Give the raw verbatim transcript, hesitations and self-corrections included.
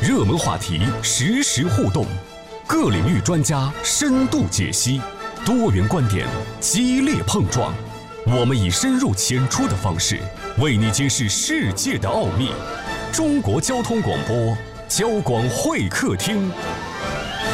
热门话题实时互动，各领域专家深度解析，多元观点激烈碰撞。我们以深入浅出的方式，为你揭示世界的奥秘。中国交通广播，交广会客厅。